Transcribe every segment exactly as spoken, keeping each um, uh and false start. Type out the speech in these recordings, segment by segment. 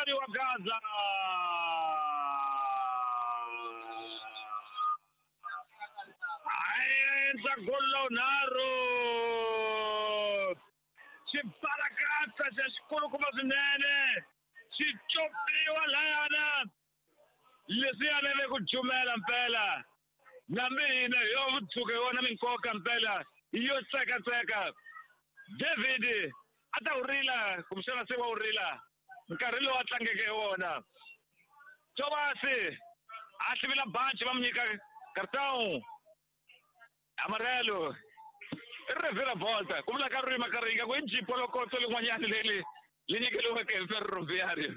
Ferroviário wa Gaza. Ayenza golonaro. Chiparakatsa xikulu kuma swinene. Xichopiwa layana. Lesiyana le ku jumela mpela. Na mina yo vutsuke wona minkoka mpela. Yo tseka tseka. David ata urila kumshana se wa urila. Nkarhi lowu a tlangeke wona. Tobasi a hlivela banchi va mnyika cartão amarelo. Revela volta. Como la carro ma carringa ko injipo lo koto le ngwanyane lele. Le nyikeliweke Ferroviário.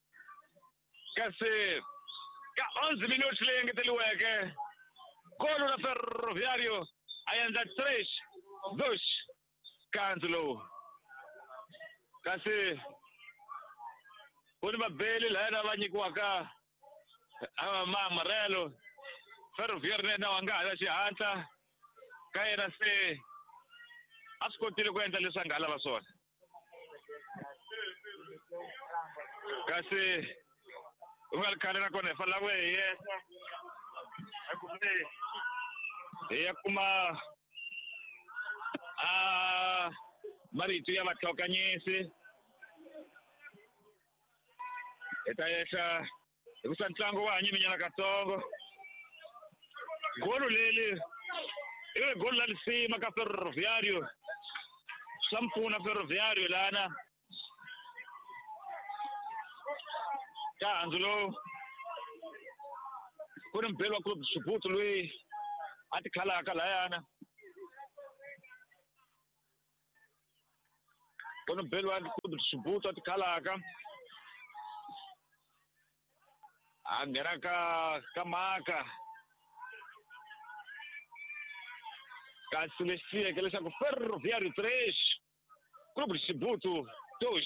Kasi ka onze minutos le ngeteliweke. Gol da Ferroviário. Ainda três, dois. Cancelo. Kasi kuni mabeli la na vanyikiwa ka ama amarelo. Ferroviário na wangala xihatla ka yena se a swi kotile ku endla leswi a nga lava swona. Kasi u nga ri khale nakona hi fanela ku hi yesa hi ya kuma a marito ya vahlokanyisi hi ta yehla hi ku sa ntlangu wa hanyiminyana katsongo. Golu leli i golu la lisima ka Ferroviário swa mpfuna Ferroviário lana ka handzu lowu ku ri mbheli wa Club Xibutu loyi a ti khalaka layana. Ku ri mbheli wa Club Xibutu a ti khalaka a nghena ka ka maka kasi leswi ke leswaku Ferroviário três Club Xibutu dois.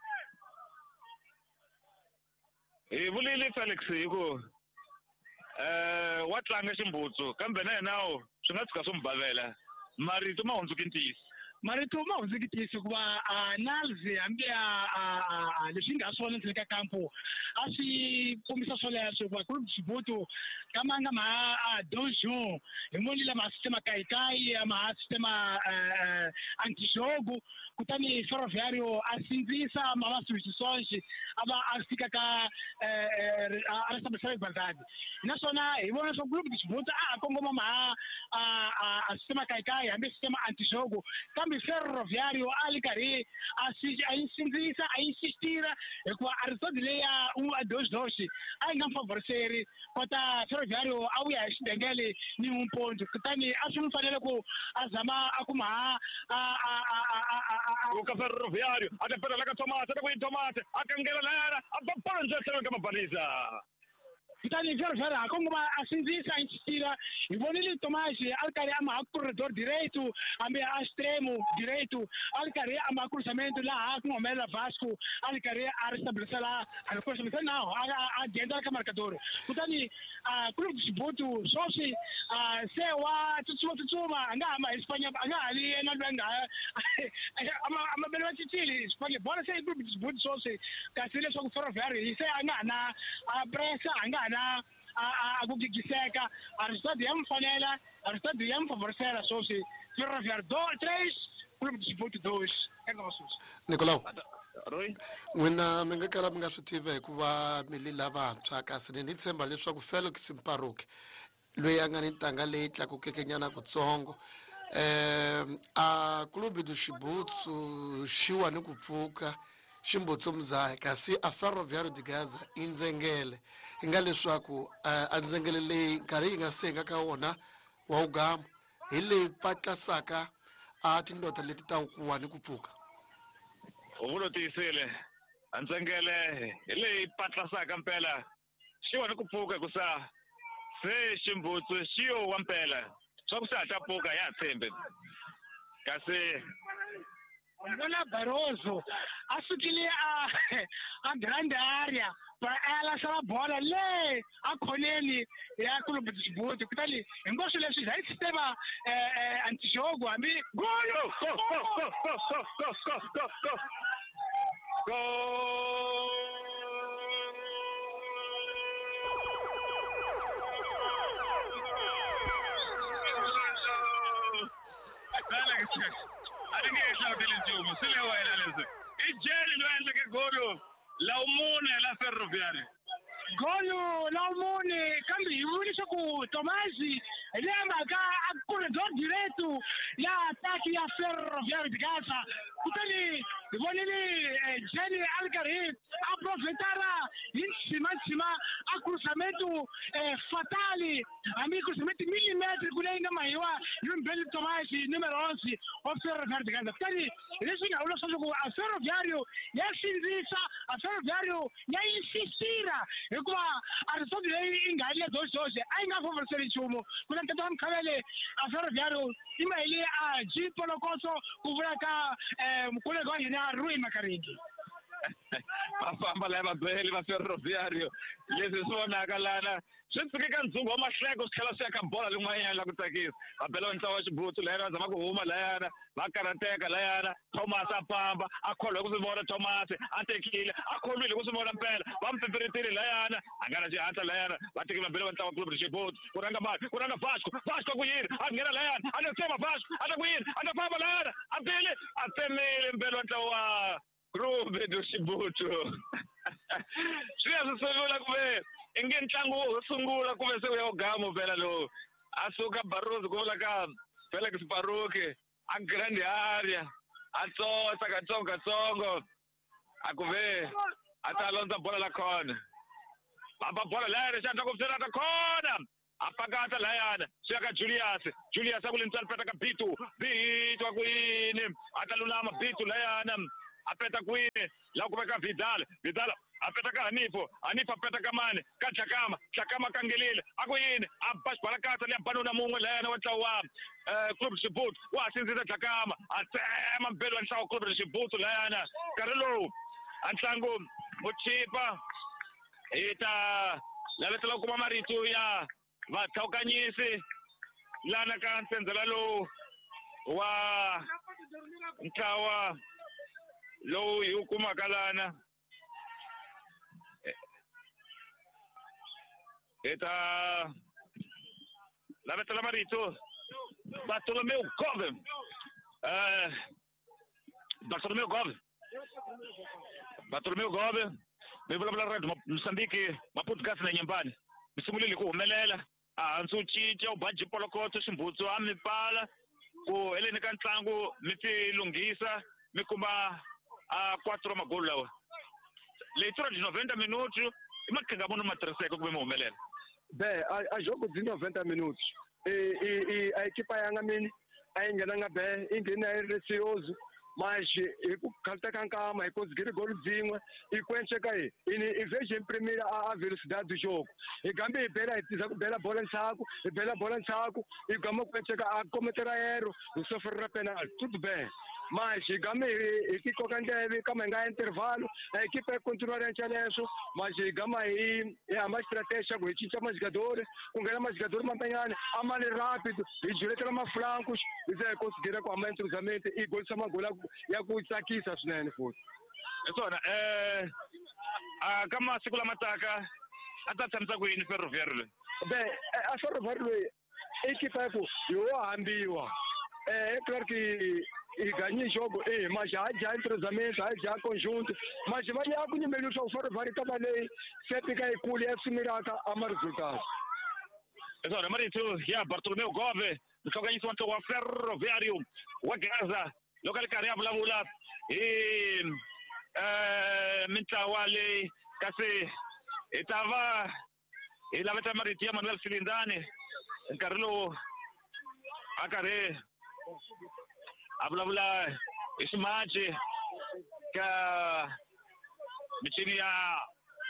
Hi vulile Felix hi ku eh wa tlanga ximbutsu kambe na yenawo swi nga tshuka swi mi bavela marito ma hundzuki ntiyiso. Marito ma hundzuki ntiyiso hikuva Nalzi hambi a leswi nga swona ndzeni ka kampo a swi kombisa swoleswo hikuva Club Xibutu kamanga ma donjon hi monile ma sistema kayikayi ma sistema antijogo kutani Ferroviário a sindzisa ma va switch ava a fika ka a restabelecer igualdade. Naswona hi vona swa Club Xibutu a kongoma ma a sistema kayikayi hambi sistema antijogo kambe Ferroviário a li karhi a yi sindzisa a insistira hikuva a result leya a dos dos a yi nga favoriseri kota Ferroviário a vuya hi xibengele ni n'wimpondo kutani a swi n'wi fanele ku a zama a kuma ka Ferroviário a ti pela ka tomate ta ku yi tomate a kangela layana a papanza tlhelo ka mabaliza. Kutani Ferroviário a kongoma a sindzisa a insistira hi vonile Tomasi a ri karhi a maha corredor direito hambi a extremo direito a ri karhi a maha cruzamento laha ku nga humelela Vasco a ri karhi a restabelesela a ri cruzamento nawu a dyendza ka marcador. Kutani Club Xibutu sweswi se wa tsutsuma tsutsuma a nga ha ma hi Spanya a nga ha li yena loyi a nga amabele va cincile Spanya bola se Club Xibutu sweswi kasi leswaku Ferroviário se a nga ha na a pressa a nga ha na a ku gigiseka a resultado ya mi fanela a resultado ya mi favorisela sweswi Ferroviário três Club Xibutu dois eka va sweswi. Nicolau n'wina mi nga kala mi nga swi tiva hikuva mi li lavantshwa kasi ni ni tshemba leswaku Felix Mparuki loyi a nga ni ntanga leyi tlakukeke nyana kutsongo um a Club du Xibutu xi wa ni ku pfuka ximbutsu mzahi kasi a Ferroviário de Gaza i ndzengele hi nga leswaku a ndzengele leyi nkarhi yi nga senga ka wona wa ugama hi leyi patlasaka a tindota leti ta kuwa ni ku pfuka. U vulo tiyisile a ndzengele hi leyi patlasaka mpela xi wa ni ku pfuka hikusa se ximbutsu xi yo wa mpela swa ku se hatla pfuka ya tshembe kasi Bona Barroso a sukile a a grande area pa ela sala bola le a khoneni ya Club Xibutu kutani hinkwaswo leswi hi sistema antijogo hambi golo go go go go go go go go Ake Alingehla utilizuma sile wena lezi. Ijeli lwenze ke golo la umune la Ferroviario. Golo la umune kambi yulisha ku Tomasi lema ka corredor direto ya ataki ya Ferroviario de Gaza. Kutani bonini Jenny Algarib aproveitara intima intima a cruzamento fatali amigo cruzamento milímetro kulenga maiwa yumbele Tomasi número onze o Ferroviario de Gaza. Kutani lesi na ulo sasa ku Ferroviario ya sinzisa a Ferroviario ya insistira kwa arisodile ingali doshoshe ainga favoriseri chumo kuna tatam khabele a Ferroviario imaili a jipolo koso kuvraka mkule kwa yena Rui Makaringi. Mafamba leva beli va Ferroviario lezi sona kalana sitsuke kanzungu amahleko sikhala siyakhambola lungwanyana la kutsakisa babela ntsawa xibutsu la yana zama ku huma la yana va karateka la yana Thomas apamba akholwe kusivona Thomas atekile akholwile kusivona mpela va mpimpiritile la yana angana xihatla la yana va teke mabela va ntlawa club xibutsu kuranga mali kuranga Vasco Vasco ku yini a nghena la yana a tsema Vasco a ta ku yini a ta famba la yana a bile a tsemile mpela ntlawa Rube do Shibuto. Swiya sisungula kube ingentlangu usungula kube sekuyogama phela lo. Asuka Barroso kola ka Felix Baruke, a grande area. Atsosa katsongo katsongo. Akuve atalonza bola la khona. Baba bola la re shanta kubsera ta khona. Apagata la yana siyaka Julius Julius akulintsala peta ka Bitu Bitu akuyini atalulama Bitu la yana apeta kwini la kubeka Vidal Vidal apeta ka Hanifo Hanifo apeta ka mani ka Chakama Chakama kangelile akuyini abash barakata le banuna mungwe la yana watsawa eh club Xibut wa sinzisa Chakama atsema mpelo wa ntlawa club Xibut la yana Karelo antlangu muchipa ita la letela kuma marito ya va tlhaukanyisi lana ka ntsenzela lo wa ntlawa lo hi kuma kalana eta la vetela marito Bartolomeu Gove eh Bartolomeu Gove Bartolomeu Gove me vulavula radio Mozambique mapodcast na nyumbani misungulile ku humelela a ntsucica ubaji polokoto ximbutsu a mi pala ku heleni ka ntlangu mi ti lunghisa mi kuma a quattro magolo lawa leitura de noventa minutos e makhenga mono matirhiseko ku mi humelela be a jogo de noventa minutos e e a equipa yanga mini a ingena nga be ingena receoso mas e ku khalta kankama e conseguir gol zinwe e kwencheka e e veja em primeira a velocidade do jogo e gambe bela itiza ku bela bola nsako e bela bola nsako e gama kwencheka a cometer erro e sofrer penal tudo bem mas gambe e que kokandeve kama nga intervalo a equipe continuar a nchaleso mas gama e é a mais estratégia com chicha mais jogadores com ganhar mais jogadores mantanhane a mais rápido e direto mais flancos e já conseguir com a mais entrosamento e gol sama gol ya ku tsakisa swinene futhi esona eh a kama siku la mataka ata tsamisa ku yini Ferroviario be a Ferroviario equipe yako yo hambiwa é claro que e ganhei jogo eh mas já já entrosamento já conjunto mas vai já com melhor só fora vai trabalhar sempre que é cool é simiraka a mais resultado esona marito ya Bartolomeu Gove mkanganyisi wa wa Ferroviario wa Gaza local caria vulavula e eh mintawale kasi itava ilaveta maritia Manuel Silindane Carlo akare avulavula ismaje ka michini ya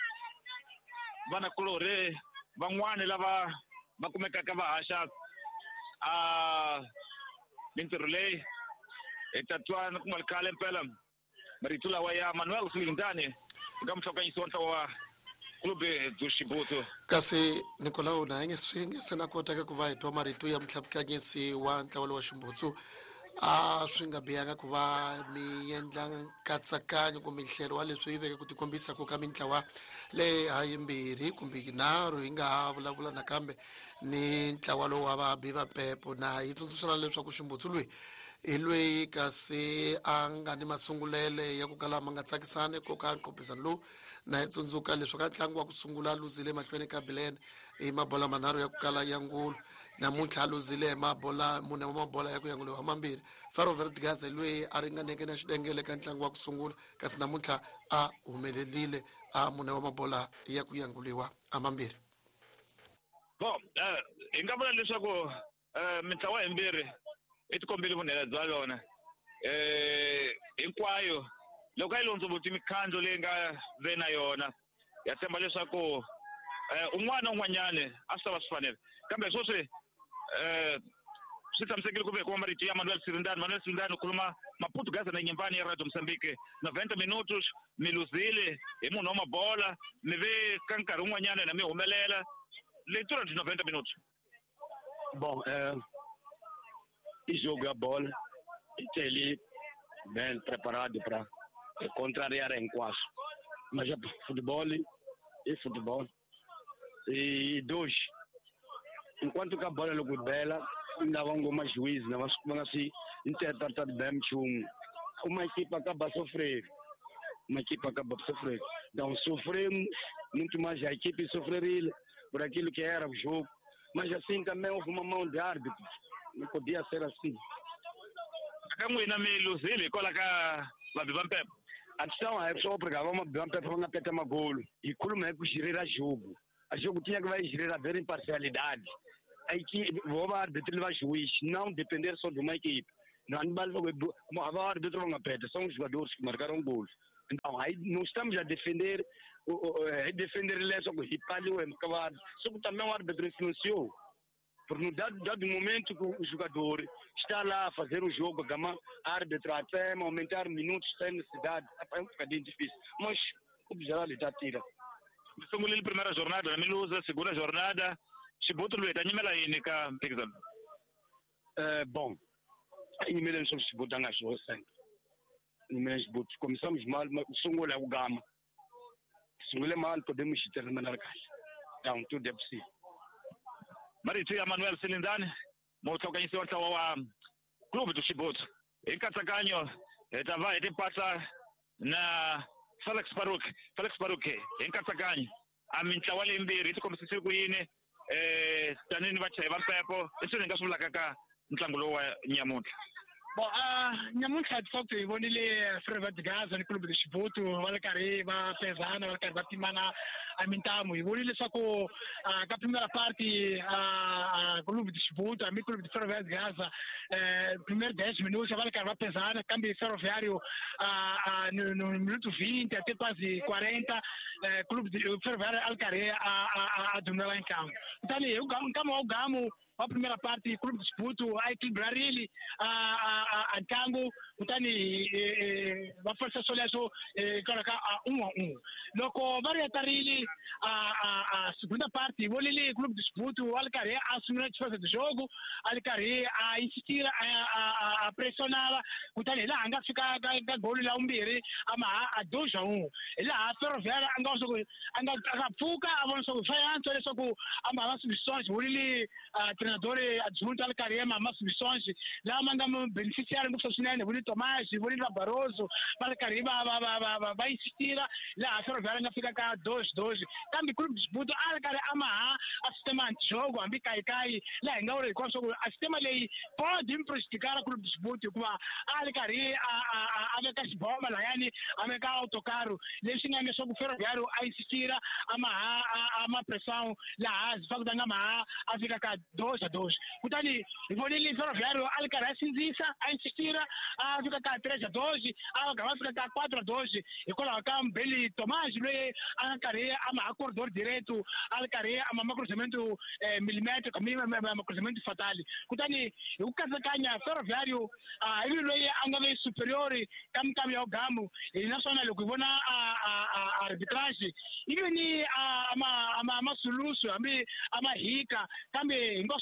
vana colore van'wani lava va kumekaka va haxa a mintirho leyi hi tatwana ku nga ri khale mpela marito lawa ya Manuel Silindane eka muhlokanyisi wa ntlawa wa club do Xibutsu kasi Nicolau na nge swi nge se na kotaka ku va hi twa marito ya muhlapukanyisi wa ntlawa wa Xibutsu a swi nga bihanga ku va mi endla nkatsakanyo kumbe nhlelo wa leswi yi veke ku tikombisa ku ka mintlawa le hayimbirhi kumbe yinharhu yi nga ha vulavula nakambe ni ntlawa lowu wa vabi va mpepo na yi tsundzuxana leswaku ximbutsu lweyi hi lweyi kasi a nga ni masungulele ya ku kala ma nga tsakisani ko ka nqophezano lowu na yi tsundzuka leswi ka ntlangu wa ku sungula luzile mahlweni ka bilene hi mabola manharhu ya ku kala ya ngulu namuntlha luzile hi mabola mune wa mabola ya ku yanguliwa mambirhi Ferroviario lweyi a ringaneke na xidengele ka ntlangu wa ku sungula kasi namuntlha a humelelile a mune wa mabola ya ku yanguliwa amambirhi. Bo hi nga vula leswaku mitlawa himbirhi i tikombile vunene bya yona eh hinkwayo loko yi lundzuluxa mikhandlo leyi nga ve na yona ya tshemba leswaku un'wana un'wanyana a swi ta va swi fanele kambe sweswi eh swi tshamisekile ku vekiwa marito ya Manuel Sirindani Manuel Sirindani ukhuluma maPortuguese na Nyembani ya Radio Mozambique noventa minutos mi luzile hi munhu wa mabola mi ve ka nkarhi un'wanyana na mi humelela leitura de noventa minutos. Bom, é, e jogo a bola e ele bem preparado para contrariar em quase. Mas é futebol e futebol. E dois, enquanto que a bola é logo bela, ainda vão com mais juízo, não vão assim interpretar bem um, uma equipa acaba a sofrer. Uma equipa acaba a sofrer. Então sofremos muito mais a equipe sofreria por aquilo que era o jogo. Mas assim também houve uma mão de árbitro. Não podia ser assim. A questão é só porque vamos uma peta uma golo. E como é que gerir a jogo? A jogo tinha que vai gerir a ver imparcialidade. A equipe, o árbitro vai juiz, não depender só de uma equipe. Não o árbitro não peta, são os jogadores que marcaram gols. Então aí não estamos a defender é defender ele só com o é acabado. Só que também o árbitro influenciou. Porque no dado, dado momento que o jogador está lá a fazer o jogo, a árbitro até aumentar minutos sem necessidade, é um bocadinho difícil. Mas o geral está tira. Estamos na primeira jornada, na Milusa, segunda jornada. Chibuto Lueta, Nimela Inica, exame. Bom, a Nimela sobre Chibuto na sua sempre. Nimela Chibuto, começamos mal, mas o som é o gama. Se não é mal, podemos terminar a casa. Então, tudo é possível. Marito ya Manuel Sirindani motokanyisi wa tawa wa klubu do Chibuto inkatsakanyo etava etipata na Felix Baruch Felix Baruch inkatsakanyo amintlawa lembiri tikombisise kuyini eh tanini vachayi va mpepo leswi ni nga swi vulaka ka ntlangu lowu wa nyamuntlha. Bom, a nyamuntlha de facto hi vonile Ferroviario ni clube do Chibuto va le karhi va pesana va le karhi va pimana a mintamu hi vonile leswaku ka primera parte a clube do Chibuto a mi clube de Ferroviario eh primeiro dez minutos va le karhi va pesana kambe Ferroviario a no minuto vinte até quase quarenta eh clube de Ferroviario al karhi a a domina em campo. Então o gamo o gamo a primeira parte clube do Chibuto a equilibrar ele a a tango utani va força soleso colocar um a um. Logo varia tarili a a segunda parte volili clube do Chibuto al carré assumir a diferença do jogo al carré a insistir a a pressionar utani lá anga fica ga gol lá umbiri ama a dois a um. Lá a Ferroviario anga so anga akafuka avanço so faz antes so ku ama as substituições volili treinador adjunto al carré ama substituições lá manda beneficiário do Socinene volili Tomás volili Barroso al carré va va va insistir lá a Ferroviario anga fica cá dois dois. Também clube de Chibuto al carré ama a sistema anti-jogo ambi cai cai lá anga ore com so a sistema lei pode prejudicar a clube de Chibuto com al carré a a a a bomba lá yani ameka autocarro lexi nga nge soku Ferroviario a insistir ama a uma pressão lá as facto ngama a fica cá dois a dois. Kutani volili Ferroviario al carré sinzisa a insistir a fica cá três a dois a gava fica cá quatro a dois e coloca Beli Tomás le al carré ama a corredor direto al carré ama cruzamento milímetro caminho ama cruzamento fatal. Kutani o kazakanya Ferroviario a ele le anga superior kam kam ya gamu e national lo kuvona a a arbitrage ibe ni ama ama ama solution ambi ama hika kambe ngosi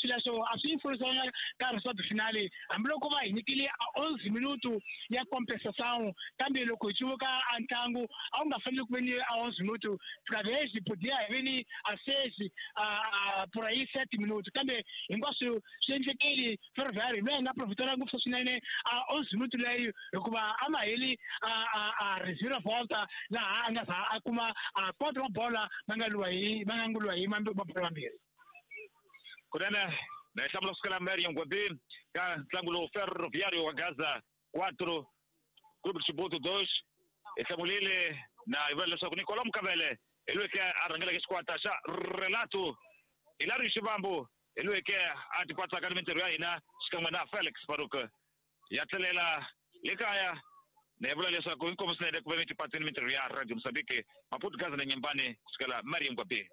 leswo a swi influensanga ka result finale hambiloko va hi nyikile onze minutu ya compensação kambe loko hi chuka a ntlangu a wu nga fanele ku veni a onze minutu travesi podia hi veni a sesi a por aí sete minutos kambe hinkwaswo swi endlekile Ferroviário loyi nga profitela ngopfu swinene a onze minutu leyi hikuva a ma heli a revira volta laha a nga za a kuma a quattro bola ma nga luwa hi ma nga nguluwa hi mabolo mambirhi kunene na hlamula kusukela Mariam Gwabi ka ntlangu lowu Ferroviário wa Gaza quatro Clube de Chibuto dois ehlamulile na hivyo leswaku Nicola Mkavele ilweke arangela kiskwata xa Relato Hilary Shivambu ilweke atipatsa ka mintirho ya hina xikan'we na Felix Faruka ya tlelela lekaya na hivyo leswaku inkomo swinene ku ve mitipatsa mintirho ya Radio Mozambique Maputo Gaza na Nyembane kusukela Mariam Gwabi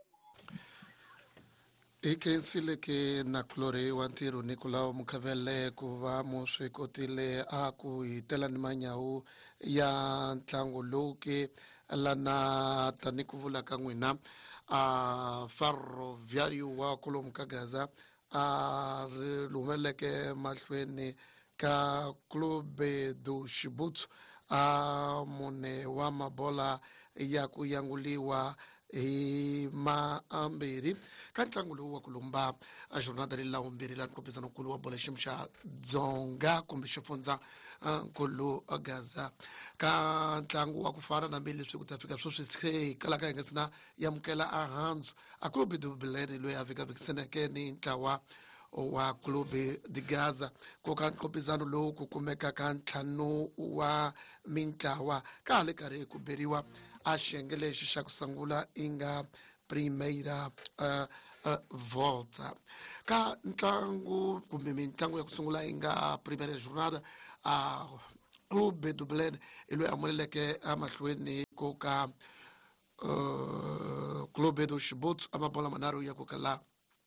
ikensile ke na klore wa ntirho Nicola Mkavele ku va mo swi kotile a ku hitela ni manyawu ya ntlangu lowu ke lana tani ku vula ka n'wina a Ferroviário wa Kolomo ka Gaza a ri lumeleke mahlweni ka Clube do Chibuto a mune wa mabola ya ku yanguliwa hi maambirhi ka ntlangu lowu wa ku lomba a jornada leyi lawumbirhi la nkopisano nkulu wa bola xiyimo xa dzonga kumbe xifundza nkulu Gaza ka ntlangu wa ku fana na leswi ku ta fika sweswi se kalaka hi nga sina yamukela a hands a Clube de Belém loyi a vikavikiseneke ni ntlawa wa Clube de Gaza ko ka nkopisano lowu ku kumeka ka ntlhanu wa mintlawa ka le karhi ku beriwa a xiyenge lexi xa ku sungula inga primeira uh, uh, volta ka ntlangu kumbe mitlangu ya ku sungula inga primeira jornada a Clube do Belém loyi a muleleke amahlweni ko ka uh, Clube do Chibuto amabola manharhu ya ku kala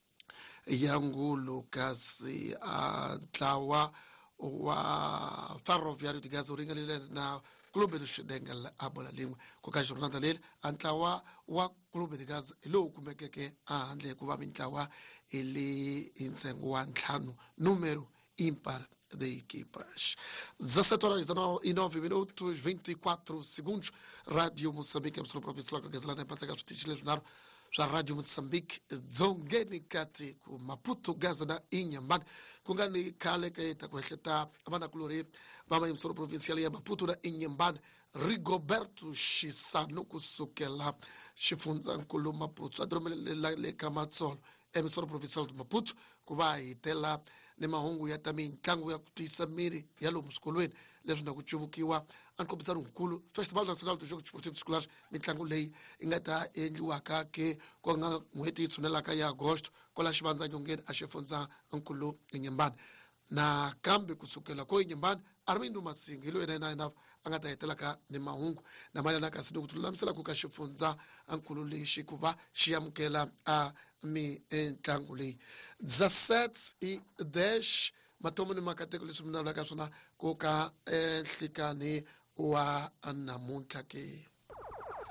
yangu kasi a ntlawa wa Ferroviário de Gaza ringalile na Clube do Xidengel a bola lin'we ko ka jornada leyi a ntlawa wa Clube de Gaza lowu kumekeke a handle ku va mintlawa ili hi ntsengo wa ntlhanu número ímpar de equipas. dezessete horas e nove minutos, vinte e quatro segundos. Rádio Moçambique, absoluto professor que Gazela na Pantega Leonardo. Já Rádio Moçambique, Zongeni Kati, ku Maputo Gaza na Inhambane. Kungani kale kaita kuheta abana kulori mama imsoro provincial ya Maputo na Inhambane. Rigoberto Shisano kusukela shifunza nkulu Maputo. Adromele le kamatsolo. Emsoro provincial de Maputo kubai tela ni mahungu ya tami ntlangu ya kutisa miri yalo muskolweni leswi na kuchuvukiwa ankopisano nkulu Festival Nacional do Jogo Desportivo Escolares mitlangu leyi ingata endliwaka ke ko nga n'hweti yi tshunelaka ya Agosto kola xivanza nyongeni a xifunza nkulu Nyembane na kambe kusukela ko Nyembane Armindo Masingi lo yena ina anga ta hetelaka ni mahungu na mali na kasi dokutulamisela ku ka xifunza nkulu lexi ku va xiyamukela a mi ntlangu leyi dezessete e dez matomo ni makateko leswi mi vulavulaka swona ko ka nhlikani wa namuntlha ke